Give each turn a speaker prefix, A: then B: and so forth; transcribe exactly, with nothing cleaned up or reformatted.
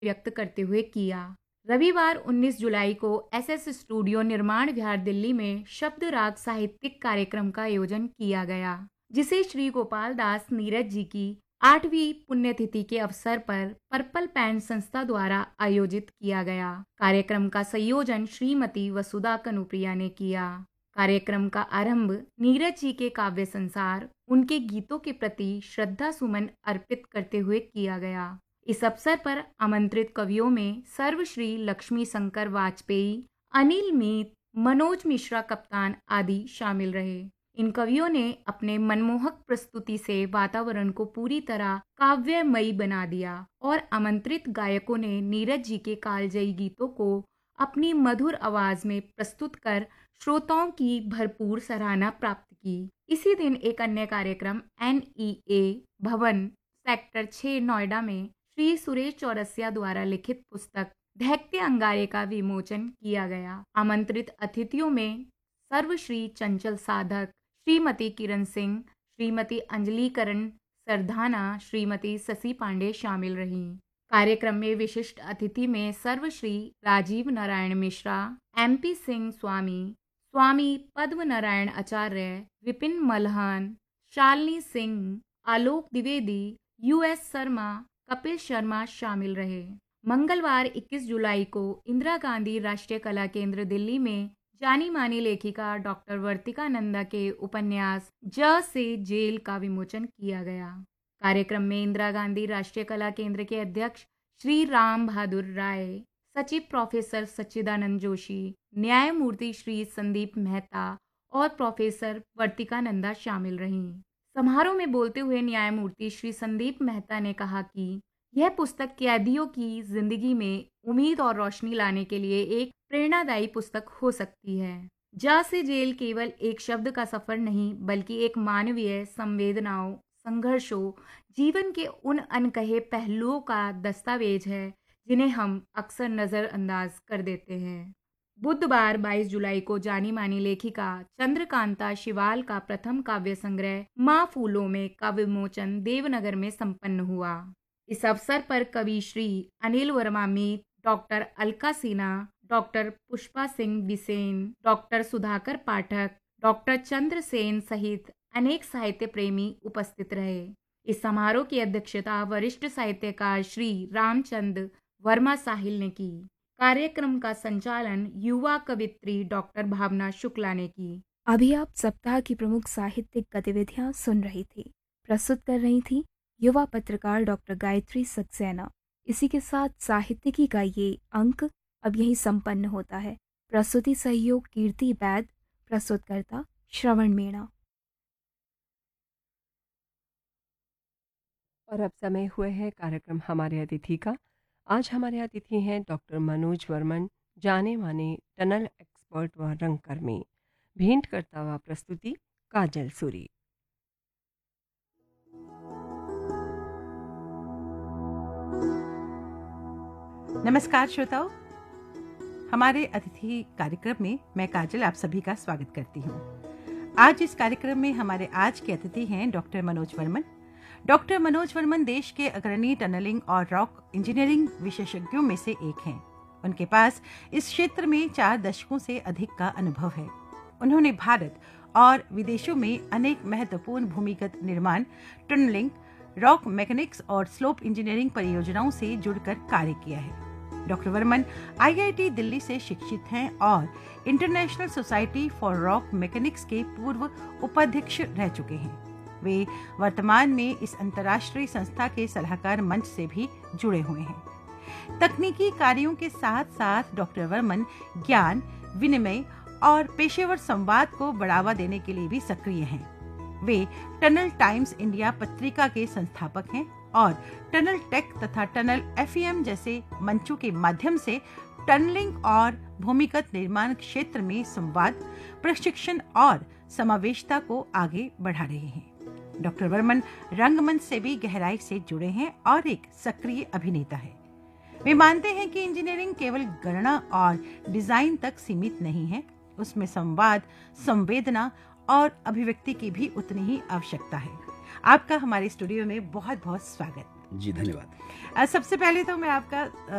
A: व्यक्त करते हुए किया। रविवार उन्नीस जुलाई को एसएस स्टूडियो निर्माण विहार दिल्ली में शब्द राग साहित्यिक कार्यक्रम का आयोजन किया गया, जिसे श्री गोपाल दास नीरज जी की आठवीं पुण्यतिथि के अवसर पर पर्पल पैन संस्था द्वारा आयोजित किया गया। कार्यक्रम का संयोजन श्रीमती वसुधा कनुप्रिया ने किया। कार्यक्रम का आरंभ नीरज जी के काव्य संसार, उनके गीतों के प्रति श्रद्धा सुमन अर्पित करते हुए किया गया। इस अवसर पर आमंत्रित कवियों में सर्वश्री लक्ष्मी शंकर वाजपेयी, अनिल मीत, मनोज मिश्रा कप्तान आदि शामिल रहे। इन कवियों ने अपने मनमोहक प्रस्तुति से वातावरण को पूरी तरह काव्यमयी बना दिया और आमंत्रित गायकों ने नीरज जी के कालजयी गीतों को अपनी मधुर आवाज में प्रस्तुत कर श्रोताओं की भरपूर सराहना प्राप्त की। इसी दिन एक अन्य कार्यक्रम एनईए भवन सेक्टर छह नोएडा में श्री सुरेश चौरसिया द्वारा लिखित पुस्तक ढहकते अंगारे का विमोचन किया गया। आमंत्रित अतिथियों में सर्वश्री चंचल साधक, श्रीमती किरण सिंह, श्रीमती अंजलि करण सरधाना, श्रीमती शशि पांडे शामिल रहीं। कार्यक्रम में विशिष्ट अतिथि में सर्वश्री राजीव नारायण मिश्रा, एमपी सिंह स्वामी, स्वामी पद्म नारायण आचार्य, विपिन मल्हन, शालिनी सिंह, आलोक द्विवेदी, यूएस शर्मा, कपिल शर्मा शामिल रहे। मंगलवार इक्कीस जुलाई को इंदिरा गांधी राष्ट्रीय कला केंद्र दिल्ली में जानी मानी लेखिका डॉक्टर वर्तिका नंदा के उपन्यास ज से जेल का विमोचन किया गया। कार्यक्रम में इंदिरा गांधी राष्ट्रीय कला केंद्र के अध्यक्ष श्री राम बहादुर राय, सचिव प्रोफेसर सच्चिदानंद जोशी, न्यायमूर्ति श्री संदीप मेहता और प्रोफेसर वर्तिका नंदा शामिल रहीं। समारोह में बोलते हुए न्यायमूर्ति श्री संदीप मेहता ने कहा कि यह पुस्तक कैदियों की जिंदगी में उम्मीद और रोशनी लाने के लिए एक प्रेरणादायी पुस्तक हो सकती है। जा से जेल केवल एक शब्द का सफर नहीं, बल्कि एक मानवीय संवेदनाओं, संघर्षों, जीवन के उन अनकहे पहलुओं का दस्तावेज है जिन्हें हम अक्सर नजरअंदाज कर देते हैं। बुधवार बाईस जुलाई को जानी मानी लेखिका चंद्रकांता शिवाल का प्रथम काव्य संग्रह माँ फूलों में का विमोचन देवनगर में संपन्न हुआ। इस अवसर पर कवि श्री अनिल वर्मा मीत, doctor Alka Sinha, doctor Pushpa Singh Bisen, doctor Sudhakar पाठक, डॉक्टर चंद्र सेन सहित अनेक साहित्य प्रेमी उपस्थित रहे। इस समारोह की अध्यक्षता वरिष्ठ साहित्यकार श्री रामचंद्र वर्मा साहिल ने की। कार्यक्रम का संचालन युवा कवित्री डॉक्टर भावना शुक्ला ने की।
B: अभी आप सप्ताह की प्रमुख साहित्यिक गतिविधियां सुन रही थी। प्रस्तुत कर रही थी युवा पत्रकार डॉक्टर गायत्री सक्सेना। इसी के साथ साहित्यिकी का ये अंक अब यही संपन्न होता है। प्रस्तुति सहयोग कीर्ति बैद, प्रस्तुतकर्ता श्रवण मीणा।
C: और अब समय हुए है कार्यक्रम हमारे अतिथि का। आज हमारे अतिथि हैं डॉक्टर मनोज वर्मन, जाने माने टनल एक्सपर्ट व रंगकर्मी। भेंट करता हुआ प्रस्तुति काजल सूरी।
D: नमस्कार श्रोताओ, हमारे अतिथि कार्यक्रम में मैं काजल आप सभी का स्वागत करती हूँ। आज इस कार्यक्रम में हमारे आज के अतिथि हैं डॉक्टर मनोज वर्मन। डॉक्टर मनोज वर्मन देश के अग्रणी टनलिंग और रॉक इंजीनियरिंग विशेषज्ञों में से एक हैं। उनके पास इस क्षेत्र में चार दशकों से अधिक का अनुभव है। उन्होंने भारत और विदेशों में अनेक महत्वपूर्ण भूमिगत निर्माण, टनलिंग, रॉक मैकेनिक्स और स्लोप इंजीनियरिंग परियोजनाओं से जुड़कर कार्य किया है। डॉक्टर वर्मन आईआईटी दिल्ली से शिक्षित हैं और international society for rock mechanics के पूर्व उपाध्यक्ष रह चुके हैं। वे वर्तमान में इस अंतर्राष्ट्रीय संस्था के सलाहकार मंच से भी जुड़े हुए हैं। तकनीकी कार्यों के साथ साथ डॉक्टर वर्मन ज्ञान विनिमय और पेशेवर संवाद को बढ़ावा देने के लिए भी सक्रिय हैं। वे टनल टाइम्स इंडिया पत्रिका के संस्थापक हैं और टनल टेक तथा टनल एफईएम जैसे मंचों के माध्यम से टनलिंग और भूमिगत निर्माण क्षेत्र में संवाद, प्रशिक्षण और समावेशिता को आगे बढ़ा रहे हैं। डॉक्टर वर्मन रंगमंच से भी गहराई से जुड़े हैं और एक सक्रिय अभिनेता है। वे मानते हैं कि इंजीनियरिंग केवल गणना और डिजाइन तक सीमित नहीं है, उसमें संवाद, संवेदना और अभिव्यक्ति की भी उतनी ही आवश्यकता है। आपका हमारे स्टूडियो में बहुत बहुत स्वागत।
E: जी धन्यवाद।
D: अ, सबसे पहले तो मैं आपका अ,